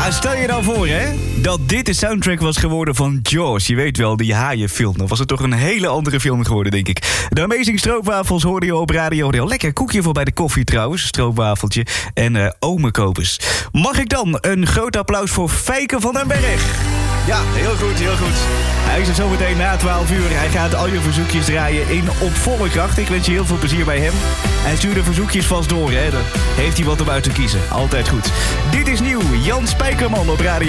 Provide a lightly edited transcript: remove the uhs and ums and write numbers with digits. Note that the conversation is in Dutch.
Maar stel je nou voor, hè, dat dit de soundtrack was geworden van Jaws. Je weet wel, die haaienfilm. Dan was het toch een hele andere film geworden, denk ik. De Amazing Stroopwafels hoorde je op Radio Deel. Lekker koekje voor bij de koffie trouwens, stroopwafeltje. En Omekopers. Mag ik dan een groot applaus voor Fijke van den Berg? Ja, heel goed, heel goed. Hij is er zometeen na 12 uur. Hij gaat al je verzoekjes draaien in op volle kracht. Ik wens je heel veel plezier bij hem. Hij stuurt de verzoekjes vast door, hè. Dan heeft hij wat om uit te kiezen. Altijd goed. Dit is nieuw. Jan Spijkerman op Radio.